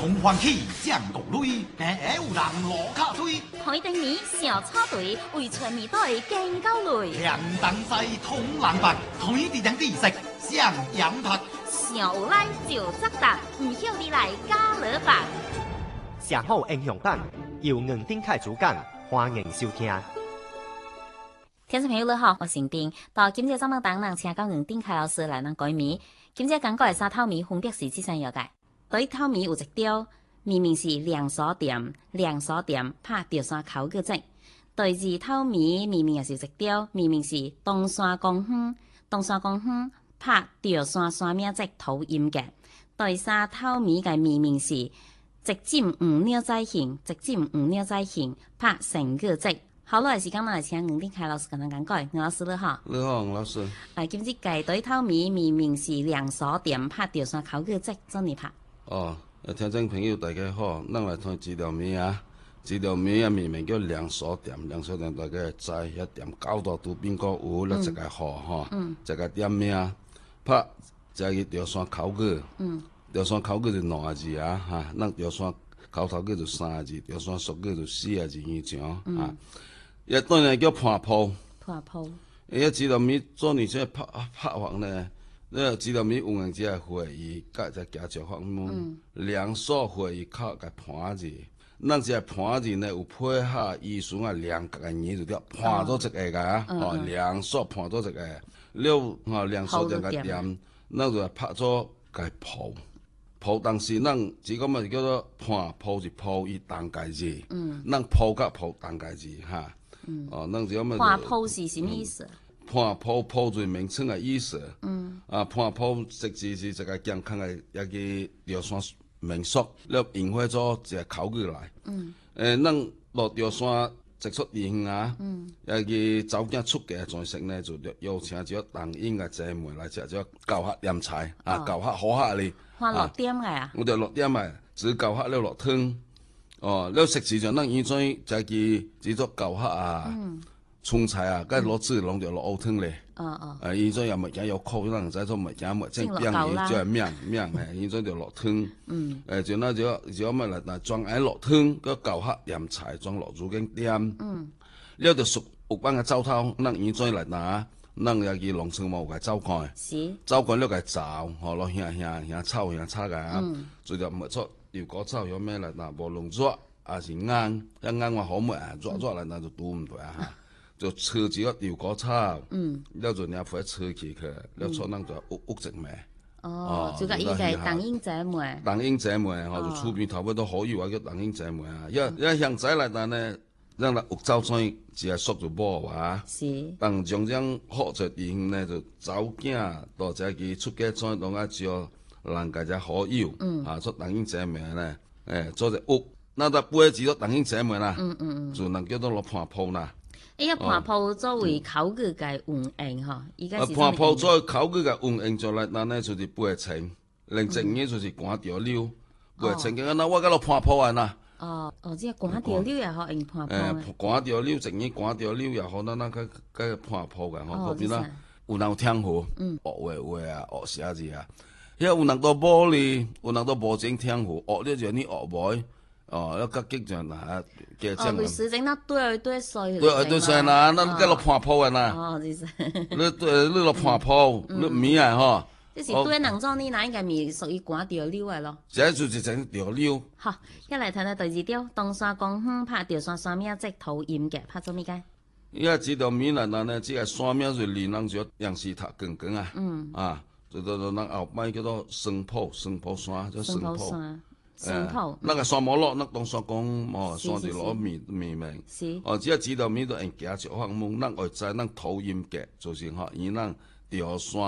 從環起將國類，嘅有人落卡堆。 海頂面小叉隊為全面隊競交類。 兩等西通冷白，海地人地食相飲拍。 小有來就責答，唔曉你來加勒白。 寫好英雄版，由吳丁凱主講，歡迎收聽。 聽眾朋友你好，我是丁。到今日節目當中，請到吳丁凱老師來咱解謎。今日講過嘅三套謎分別是這三樣嘅。第一套謎有一條，明明是連鎖店拍吊山口個跡。第二套謎明明也是一條，明明是東山公園拍吊山山名跡討厭嘅。第三套謎嘅明明是直尖唔鳥在行，拍成個跡。好耐時間嚟請吳丁凱老師跟咱講解，吳老師你好。 你好，吳老師。 今日計對套謎明明是連鎖店拍吊山口個跡，怎麼拍？ 哦，聽眾朋友大家好，咱來睇資料謎啊。資料謎啊，明明叫連鎖店大家知一店九大都邊個有咧一個號吼，一個店名拍就係吊山口個，吊山口個就兩個字啊，哈，咱吊山口頭個就三個字，吊山俗個就四個字以上啊。一當然叫破鋪，伊個資料謎做呢隻拍法呢？呢個資料謎有用只會議，甲只加條法門，連鎖會議靠個盤字，咱只盤字呢有配合意思啊，兩個字就叫盤做一個個啊，哦，連鎖盤做一個，了吼連鎖一個店，咱就拍做個鋪，當時咱只個咪叫做盤鋪是鋪伊單個字，咱鋪甲鋪單個字哈，哦，咱只個咪盤鋪是什麼意思？ 盤鋪字名稱嘅意思，盤鋪實際是一個健康嘅一個吊山民宿，了引發咗一個口語來。咱落吊山接觸人啊，一個走景出嘅狀式呢，就邀請咗東引嘅姐妹來食咗教客點菜啊，教客好客哩。 落點嘅啊？ 我哋落點嘅，只教客了落湯，哦，了食時陣咱以前就係只做教客啊。蔥菜啊，佮攞紙攏就落熬湯咧。以前又物件有苦，咱知做物件物正變嘢，就係命誒。以前就落湯。就那就乜嚟裝喺落湯，個教客鹽菜裝落煮緊點。了就熟有班嘅灶頭，咱以前嚟拿，咱又去農村冇個灶蓋。灶蓋了個灶，吼落香炒個，做咗物出油果炒有咩嚟拿無龍爪，也是硬，一硬話好物啊，抓嚟拿就煮唔對啊。就炒幾個油果炒，了就兩塊炒起去，了炒咱就屋整糜。 就個伊個東引姐妹。 東引姐妹，就厝邊頭尾都好油啊，叫東引姐妹啊。一向仔嚟但呢，咱嚟屋走水，只係縮住波哇。當將將好在地呢，就走囝到只佢出街水，當啊招人家只好友，做東引姐妹呢，做隻屋，那就背住咗東引姐妹啦，就能叫做落盤鋪啦。 伊個盤鋪作為口語嘅運用吼，伊個是盤鋪作為口語嘅運用，就嚟咱呢就是背稱，另正嘢就是趕條溜，背稱嘅那我嗰度盤鋪啊嗱。 即係趕條溜也好用盤鋪。 趕條溜正嘢趕條溜也好，咱個盤鋪嘅吼，嗰邊啦有人聽好，學話啊，學寫字啊，因為有人到玻璃，有人到無正聽好，學了就你學袂。要甲激進啊！ 律師證那對衰。 對衰啦，咱計落盤鋪嘅啦。你落盤鋪，你米啊吼。 即是對人種你那應該咪屬於趕條溜嘅咯。 這就是整條溜。 好，一嚟睇睇第二條，東山公園拍吊山山名即討厭嘅，拍咗咩嘅？ 依家知道米啦，但呢只係山名就離人就楊氏塔更啊。就咱後擺叫做雙埔山，叫雙埔。那個山冇落，那東山講山就攞名。只係知道面都人家就發夢，咱會知咱討厭嘅，就是嚇，以咱吊山。